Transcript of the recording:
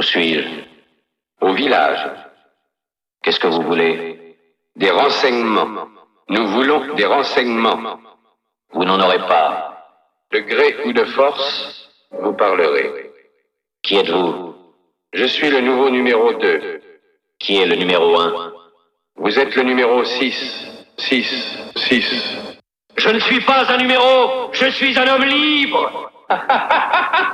Où suis-je? Au village. Qu'est-ce que vous voulez? Des renseignements. Nous voulons des renseignements. Vous n'en aurez pas. De gré ou de force, vous parlerez. Qui êtes-vous? Je suis le nouveau numéro 2. Qui est le numéro 1? Vous êtes le numéro 6. 6. 6. Je ne suis pas un numéro, je suis un homme libre.